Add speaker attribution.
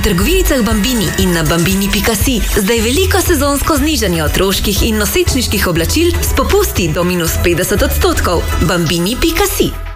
Speaker 1: trgovinicah Bambini in na bambini.si zdaj veliko sezonsko znižanje otroških in nosečniških oblačil s popusti do -50%. Bambini.si